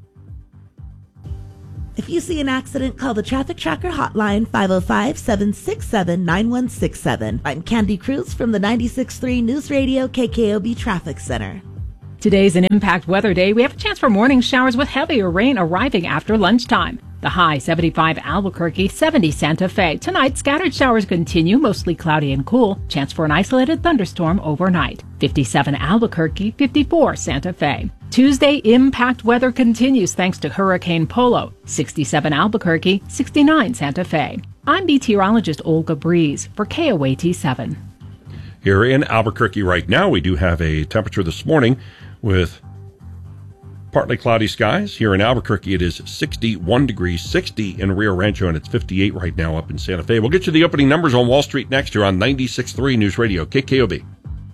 If you see an accident, call the Traffic Tracker hotline five oh five, seven six seven, nine one six seven. I'm Candy Cruz from the ninety-six point three News Radio K K O B Traffic Center. Today's an impact weather day. We have a chance for morning showers with heavier rain arriving after lunchtime. The high seventy-five Albuquerque, seventy Santa Fe. Tonight, scattered showers continue, mostly cloudy and cool. Chance for an isolated thunderstorm overnight. fifty-seven Albuquerque, fifty-four Santa Fe. Tuesday, impact weather continues thanks to Hurricane Polo. sixty-seven Albuquerque, sixty-nine Santa Fe. I'm meteorologist Olga Breeze for K O A T seven. Here in Albuquerque right now, we do have a temperature this morning with partly cloudy skies. Here in Albuquerque, it is sixty-one degrees, sixty in Rio Rancho, and it's fifty-eight right now up in Santa Fe. We'll get you the opening numbers on Wall Street next here on ninety-six point three News Radio, K K O B.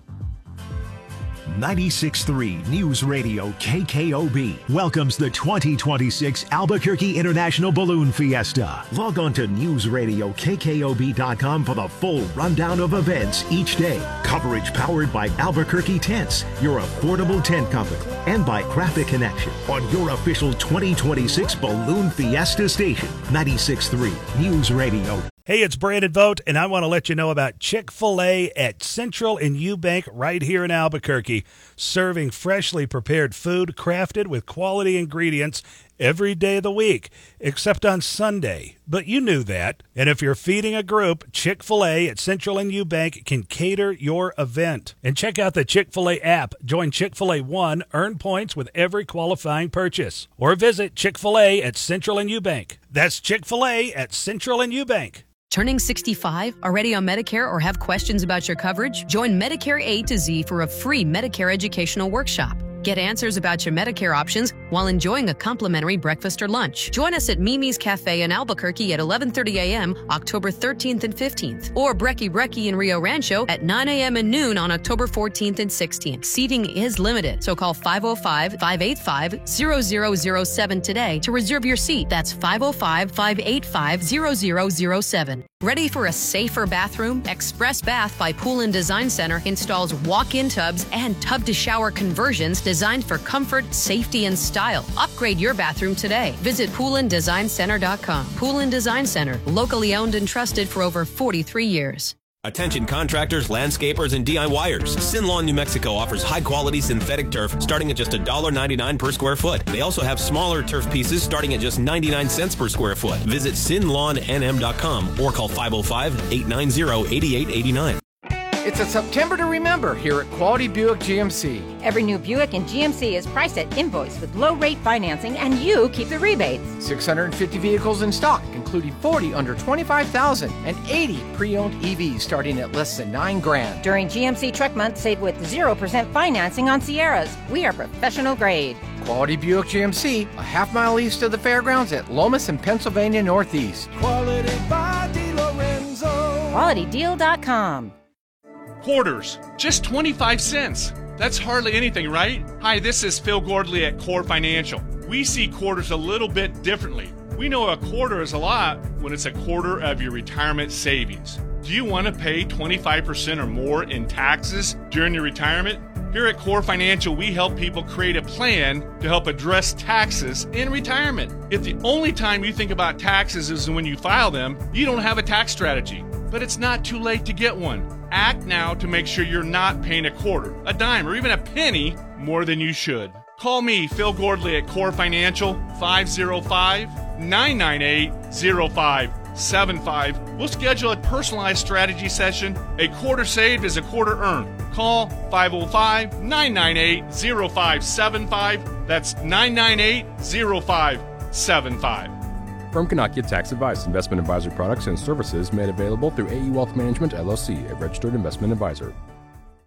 ninety-six point three News Radio K K O B welcomes the twenty twenty-six Albuquerque International Balloon Fiesta. Log on to news radio K K O B dot com for the full rundown of events each day. Coverage powered by Albuquerque Tents, your affordable tent company, and by Graphic Connection on your official twenty twenty-six Balloon Fiesta station, ninety-six point three News Radio. Hey, it's Brandon Vogt, and I want to let you know about Chick-fil-A at Central and Eubank right here in Albuquerque, serving freshly prepared food crafted with quality ingredients every day of the week, except on Sunday. But you knew that. And if you're feeding a group, Chick-fil-A at Central and Eubank can cater your event. And check out the Chick-fil-A app. Join Chick-fil-A One, earn points with every qualifying purchase. Or visit Chick-fil-A at Central and Eubank. That's Chick-fil-A at Central and Eubank. Turning sixty-five, already on Medicare, or have questions about your coverage? Join Medicare A to Z for a free Medicare educational workshop. Get answers about your Medicare options while enjoying a complimentary breakfast or lunch. Join us at Mimi's Cafe in Albuquerque at eleven thirty a.m. October thirteenth and fifteenth, or Brekkie Brekkie in Rio Rancho at nine a.m. and noon on October fourteenth and sixteenth. Seating is limited, so call five oh five, five eight five, zero zero zero seven today to reserve your seat. That's five oh five, five eight five, zero zero zero seven. Ready for a safer bathroom? Express Bath by Pool and Design Center installs walk-in tubs and tub-to-shower conversions designed for comfort, safety, and style. Upgrade your bathroom today. Visit pool and design center dot com. Pool and Design Center, locally owned and trusted for over forty-three years. Attention contractors, landscapers, and D I Y ers. Sin Lawn, New Mexico offers high-quality synthetic turf starting at just one dollar ninety-nine per square foot. They also have smaller turf pieces starting at just ninety-nine cents per square foot. Visit sin lawn n m dot com or call five oh five, eight nine zero, eight eight eight nine. It's a September to remember here at Quality Buick G M C. Every new Buick in G M C is priced at invoice with low-rate financing, and you keep the rebates. six hundred fifty vehicles in stock, including forty under twenty-five thousand and eighty pre-owned E Vs starting at less than nine grand. During G M C Truck Month, save with zero percent financing on Sierras. We are professional grade. Quality Buick G M C, a half mile east of the fairgrounds at Lomas and Pennsylvania Northeast. Quality by DeLorenzo. quality deal dot com. Quarters, just twenty-five cents. That's hardly anything, right? Hi, this is Phil Gordley at Core Financial. We see quarters a little bit differently. We know a quarter is a lot when it's a quarter of your retirement savings. Do you want to pay twenty-five percent or more in taxes during your retirement? Here at Core Financial, we help people create a plan to help address taxes in retirement. If the only time you think about taxes is when you file them, you don't have a tax strategy. But it's not too late to get one. Act now to make sure you're not paying a quarter, a dime, or even a penny more than you should. Call me, Phil Gordley at Core Financial, five oh five, nine nine eight, oh five seven five. We'll schedule a personalized strategy session. A quarter saved is a quarter earned. Call five oh five, nine nine eight, oh five seven five. That's nine nine eight, oh five seven five. Firm cannot give tax advice. Investment advisory products and services made available through A E Wealth Management, L L C, a registered investment advisor.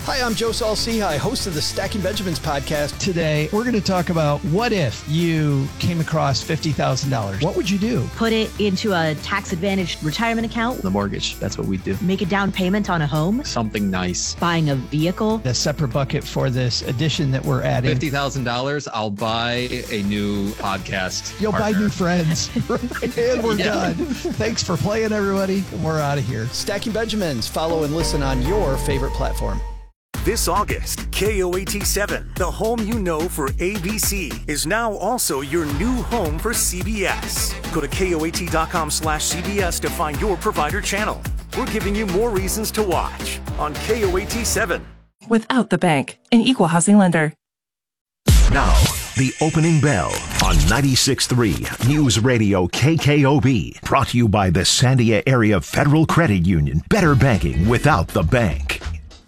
Hi, I'm Joe Saul-Sehy, host of the Stacking Benjamins podcast. Today, we're going to talk about what if you came across fifty thousand dollars? What would you do? Put it into a tax-advantaged retirement account. The mortgage, that's what we do. Make a down payment on a home. Something nice. Buying a vehicle. A separate bucket for this addition that we're adding. fifty thousand dollars, I'll buy a new podcast You'll partner. buy new friends. And we're Yeah. done. Thanks for playing, everybody. We're out of here. Stacking Benjamins. Follow and listen on your favorite platform. This August, K O A T seven, the home you know for A B C, is now also your new home for C B S. Go to K O A T dot com slash C B S to find your provider channel. We're giving you more reasons to watch on K O A T seven. Without the bank, an equal housing lender. Now, the opening bell on ninety-six point three News Radio K K O B. Brought to you by the Sandia Area Federal Credit Union. Better banking without the bank.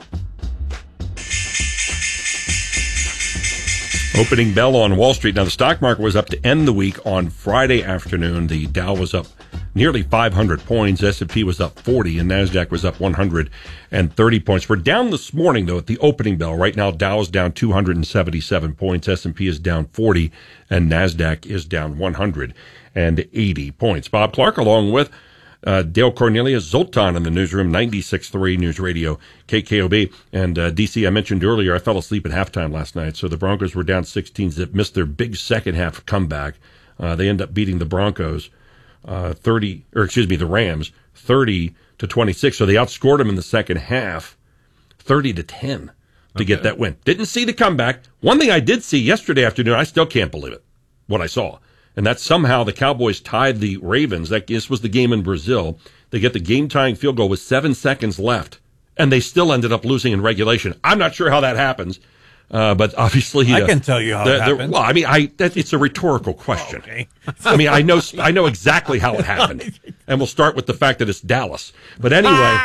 Opening bell on Wall Street. Now, the stock market was up to end the week on Friday afternoon. The Dow was up nearly five hundred points. S and P was up forty, and NASDAQ was up one hundred thirty points. We're down this morning, though, at the opening bell. Right now, Dow is down two hundred seventy-seven points. S and P is down forty, and NASDAQ is down one hundred eighty points. Bob Clark, along with Uh, Dale Cornelius, Zoltan in the newsroom, ninety-six point three News Radio, K K O B. And uh, D C, I mentioned earlier, I fell asleep at halftime last night, so the Broncos were down sixteen zip, missed their big second half comeback. Uh, they end up beating the Broncos uh, thirty, or excuse me, the Rams thirty to twenty-six. So they outscored them in the second half, thirty to ten, to okay. get that win. Didn't see the comeback. One thing I did see yesterday afternoon, I still can't believe it, what I saw. And that somehow the Cowboys tied the Ravens. That this was the game in Brazil. They get the game-tying field goal with seven seconds left, and they still ended up losing in regulation. I'm not sure how that happens, uh, but obviously, I uh, can tell you how the, it the, happened. Well, I mean, I that, it's a rhetorical question. Oh, okay. I mean, I know I know exactly how it happened, and we'll start with the fact that it's Dallas. But anyway.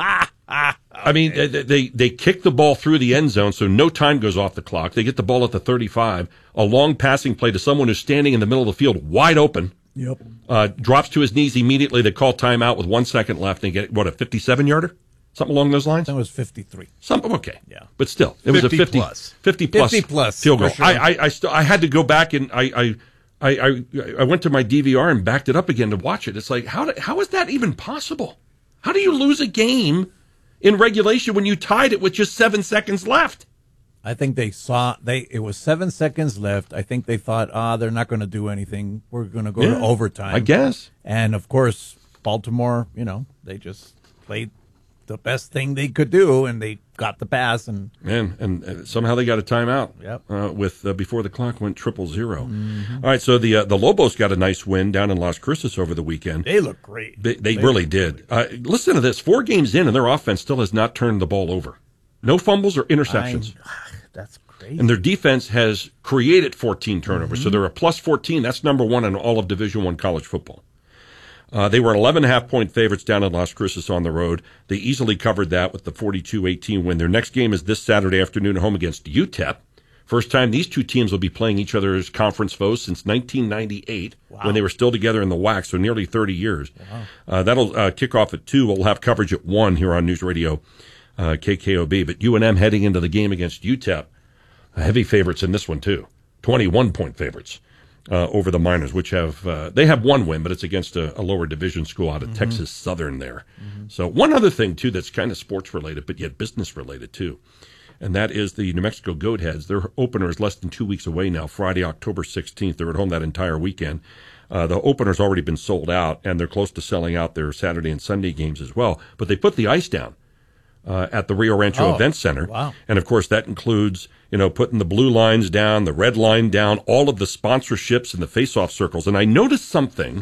I mean, they, they they kick the ball through the end zone, so no time goes off the clock. They get the ball at the thirty-five, a long passing play to someone who's standing in the middle of the field, wide open. Yep. Uh, drops to his knees immediately. They call timeout with one second left and get, what, a fifty-seven yarder? Something along those lines? That was fifty-three. Something, okay. Yeah. But still, it was a fifty plus. fifty plus, fifty plus field goal. sure. I, I, I, still, I had to go back and I, I, I, I, I went to my D V R and backed it up again to watch it. It's like, how, do, how is that even possible? How do you lose a game in regulation when you tied it with just seven seconds left? I think they saw they it was seven seconds left. I think they thought, ah, they're not going to do anything. We're going to go Yeah, to overtime. I guess. And of course, Baltimore, you know, they just played the best thing they could do, and they got the pass. And Man, and, and somehow they got a timeout. Yep. Uh, with uh, before the clock went triple zero. Mm-hmm. All right, so the uh, the Lobos got a nice win down in Las Cruces over the weekend. They look great. They, they, They really look did. Uh, listen to this: four games in, and their offense still has not turned the ball over. No fumbles or interceptions. I, that's crazy. And their defense has created fourteen turnovers, Mm-hmm. so they're a plus fourteen. That's number one in all of Division One college football. Uh, they were eleven and a half point favorites down in Las Cruces on the road. They easily covered that with the forty-two eighteen win. Their next game is this Saturday afternoon at home against U T E P. First time these two teams will be playing each other's conference foes since nineteen ninety-eight, Wow. when they were still together in the W A C, so nearly thirty years. Wow. Uh, that'll uh, kick off at two. We'll have coverage at one here on News Radio uh, K K O B. But U N M heading into the game against U T E P, uh, heavy favorites in this one too, twenty-one point favorites. Uh, over the Miners, which have uh, they have one win, but it's against a, a lower division school out of Mm-hmm. Texas Southern there. Mm-hmm. So one other thing too that's kind of sports related, but yet business related too, and that is the New Mexico Goatheads. Their opener is less than two weeks away now. Friday, October sixteenth. They're at home that entire weekend. Uh, the opener's already been sold out, and they're close to selling out their Saturday and Sunday games as well. But they put the ice down uh, at the Rio Rancho Oh, Event Center, wow. and of course that includes, you know, putting the blue lines down, the red line down, all of the sponsorships and the face-off circles. And I noticed something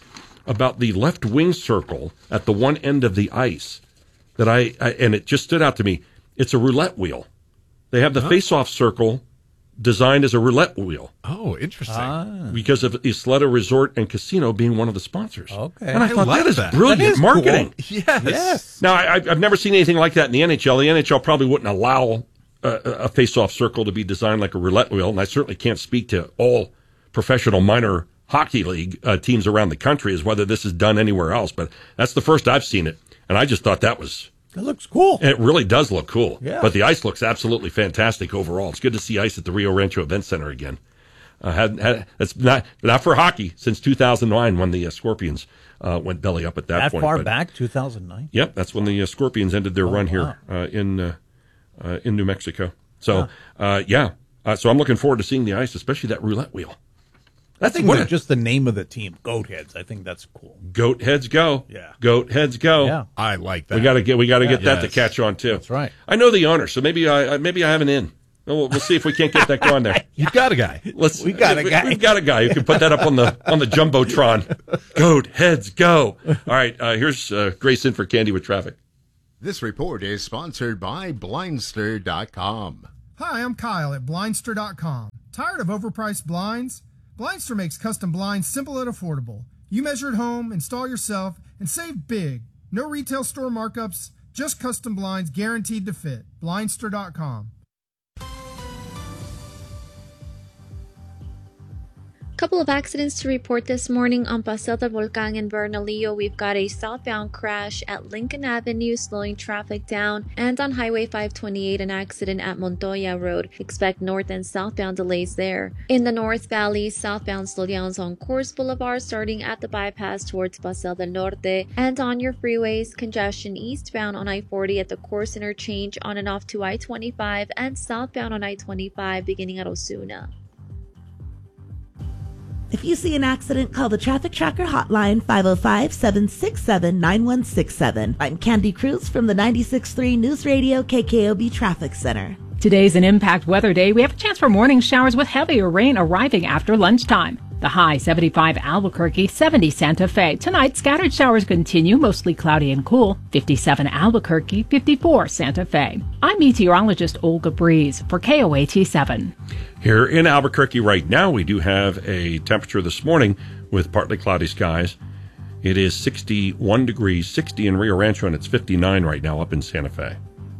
about the left wing circle at the one end of the ice that I, I and it just stood out to me. It's a roulette wheel. They have the Huh? face-off circle designed as a roulette wheel Oh, interesting. Ah. because of Isleta Resort and Casino being one of the sponsors. Okay. And I, I thought like that is that. brilliant That is marketing. cool. Yes. Yes. Now, I, I've never seen anything like that in the N H L. The N H L probably wouldn't allow a, a face-off circle to be designed like a roulette wheel, and I certainly can't speak to all professional minor hockey league uh, teams around the country as whether this is done anywhere else, but that's the first I've seen it, and I just thought that was It looks cool. It really does look cool. Yeah. But the ice looks absolutely fantastic overall. It's good to see ice at the Rio Rancho Event Center again. Uh, had, had, that's not not for hockey since two thousand nine when the uh, Scorpions uh, went belly up at that, That point. far But, back, two thousand nine? Yep, that's when the uh, Scorpions ended their Oh, run wow. here uh, in uh, uh, in New Mexico. So, Huh. uh, yeah. Uh, so I'm looking forward to seeing the ice, especially that roulette wheel. I think what that a- just the name of the team, Goatheads. I think that's cool. Goat heads go. Yeah. Goat heads go. Yeah. I like that. We got to get we got to Yeah. get that to Yes. catch on too. That's right. I know the owner, so maybe I I- maybe I have an in. We'll, we'll see if we can't get that going there. You've got a guy. Let's. We got a we- guy. We've got a guy who can put that up on the on the jumbotron. Goat heads go. All right. Uh, here's uh, Grace in for Candy with traffic. This report is sponsored by Blindster dot com. Hi, I'm Kyle at Blindster dot com. Tired of overpriced blinds? Blindster makes custom blinds simple and affordable. You measure at home, install yourself, and save big. No retail store markups, just custom blinds guaranteed to fit. Blindster dot com. Couple of accidents to report this morning on Paseo del Volcán in Bernalillo. We've got a southbound crash at Lincoln Avenue, slowing traffic down, and on Highway five twenty-eight, an accident at Montoya Road. Expect north and southbound delays there. In the North Valley, southbound slowdowns on Coors Boulevard, starting at the bypass towards Paseo del Norte, and on your freeways, congestion eastbound on I forty at the Coors interchange on and off to I twenty-five, and southbound on I twenty-five beginning at Osuna. If you see an accident, call the Traffic Tracker hotline five oh five, seven six seven, nine one six seven. I'm Candy Cruz from the ninety-six point three News Radio K K O B Traffic Center. Today's an impact weather day. We have a chance for morning showers with heavier rain arriving after lunchtime. The high seventy-five Albuquerque, seventy Santa Fe. Tonight, scattered showers continue, mostly cloudy and cool. fifty-seven Albuquerque, fifty-four Santa Fe. I'm meteorologist Olga Breeze for K O A T seven. Here in Albuquerque right now, we do have a temperature this morning with partly cloudy skies. It is sixty-one degrees, sixty in Rio Rancho, and it's fifty-nine right now up in Santa Fe.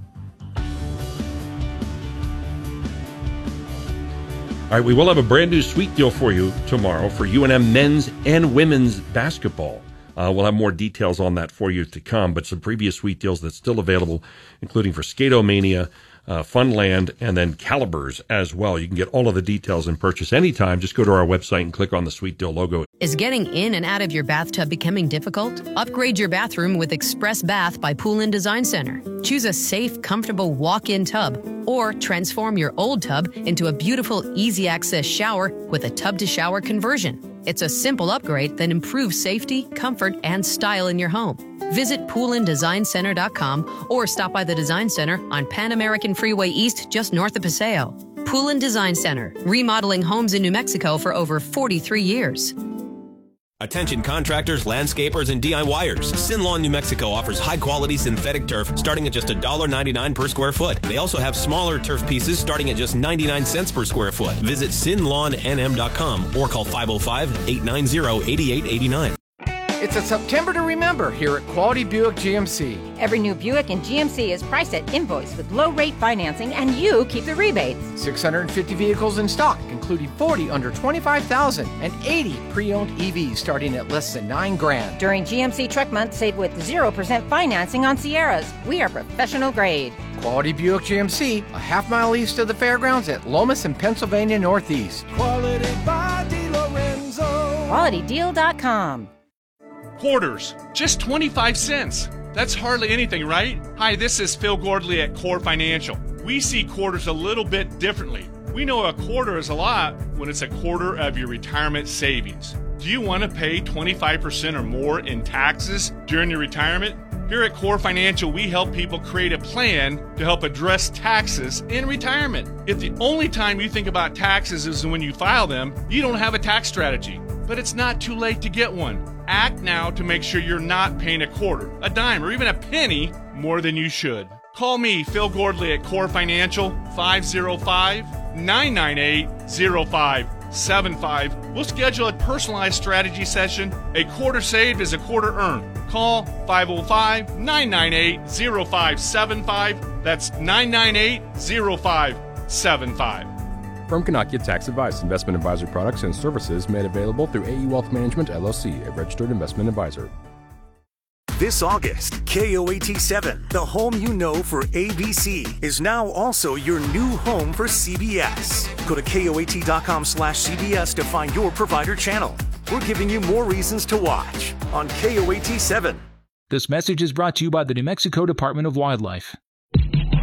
All right, we will have a brand new sweet deal for you tomorrow for U N M men's and women's basketball. Uh, we'll have more details on that for you to come, but some previous sweet deals that's still available, including for Skatomania, uh, Funland, and then Calibers as well. You can get all of the details and purchase anytime. Just go to our website and click on the sweet deal logo. Is getting in and out of your bathtub becoming difficult? Upgrade your bathroom with Express Bath by Poolin Design Center. Choose a safe, comfortable walk-in tub, or transform your old tub into a beautiful, easy-access shower with a tub-to-shower conversion. It's a simple upgrade that improves safety, comfort, and style in your home. Visit poolin design center dot com or stop by the Design Center on Pan American Freeway East, just north of Paseo. Poolin Design Center, remodeling homes in New Mexico for over forty-three years. Attention contractors, landscapers, and D I Y ers. Sinlawn, New Mexico offers high-quality synthetic turf starting at just one dollar ninety-nine per square foot. They also have smaller turf pieces starting at just ninety-nine cents per square foot. Visit sin lawn n m dot com or call five oh five, eight nine zero, eight eight eight nine. It's a September to remember here at Quality Buick G M C. Every new Buick in G M C is priced at invoice with low rate financing, and you keep the rebates. six hundred fifty vehicles in stock, including forty under twenty-five thousand and eighty pre-owned E Vs starting at less than nine grand. During G M C Truck Month, save with zero percent financing on Sierras. We are professional grade. Quality Buick G M C, a half mile east of the fairgrounds at Lomas and Pennsylvania Northeast. Quality by DeLorenzo. quality deal dot com. Quarters, just twenty-five cents. That's hardly anything, right? Hi, this is Phil Gordley at Core Financial. We see quarters a little bit differently. We know a quarter is a lot when it's a quarter of your retirement savings. Do you want to pay twenty-five percent or more in taxes during your retirement? Here at Core Financial, we help people create a plan to help address taxes in retirement. If the only time you think about taxes is when you file them, you don't have a tax strategy. But it's not too late to get one. Act now to make sure you're not paying a quarter, a dime, or even a penny more than you should. Call me, Phil Gordley at Core Financial, five oh five, nine nine eight, oh five seven five. We'll schedule a personalized strategy session. A quarter saved is a quarter earned. Call five oh five, nine nine eight, oh five seven five. That's nine nine eight, oh five seven five. Firm cannot give tax advice. Investment advisory products and services made available through A E Wealth Management, L L C, a registered investment advisor. This August, K O A T seven, the home you know for A B C, is now also your new home for C B S. Go to K O A T dot com slash C B S to find your provider channel. We're giving you more reasons to watch on K O A T seven. This message is brought to you by the New Mexico Department of Wildlife.